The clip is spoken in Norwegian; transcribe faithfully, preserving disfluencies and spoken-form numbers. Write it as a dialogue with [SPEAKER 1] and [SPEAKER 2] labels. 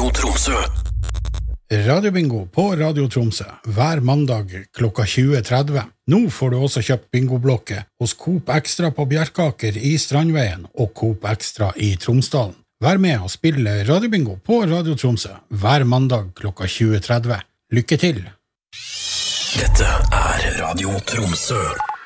[SPEAKER 1] Tromsø.
[SPEAKER 2] Radiobingo på Radio Tromsø hver mandag klokka tjue tretti. Nå får du også kjøpt bingoblokke hos Coop Extra på Bjerkaker i Strandveien og Coop Extra i Tromsdalen. Vær med og spille Radiobingo på Radio Tromsø hver mandag klokka tjue tretti. Lykke til!
[SPEAKER 1] Dette er Radio Tromsø.